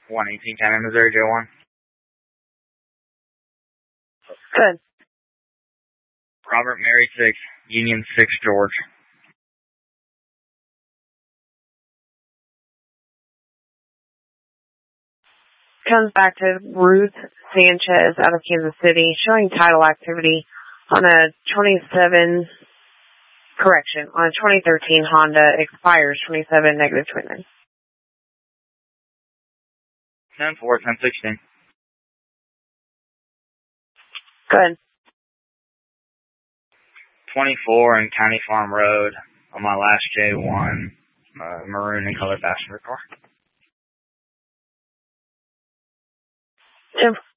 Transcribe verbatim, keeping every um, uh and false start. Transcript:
one eighteen County, Missouri, J one. Good. Robert Mary six, Union six, George. Comes back to Ruth Sanchez out of Kansas City, showing title activity on a twenty-seven, correction, on a twenty thirteen Honda expires twenty-seven negative twenty-nine. ten four, ten sixteen. Good. twenty-four in County Farm Road on my last J one, uh, maroon and colored passenger car. ten